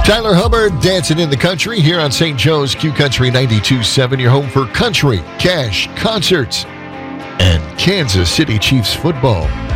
Tyler Hubbard dancing in the country here on St. Joe's Q Country 92.7, your home for country, cash, concerts, and Kansas City Chiefs football.